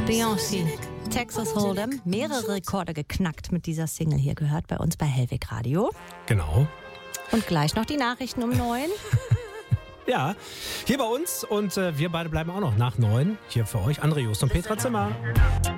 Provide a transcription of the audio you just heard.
Beyoncé, Texas Hold'em, mehrere Rekorde geknackt mit dieser Single hier, gehört bei uns bei Hellwig Radio. Genau. Und gleich noch die Nachrichten um 9. Ja, hier bei uns und wir beide bleiben auch noch nach 9 hier für euch. André Just und Petra Zimmer.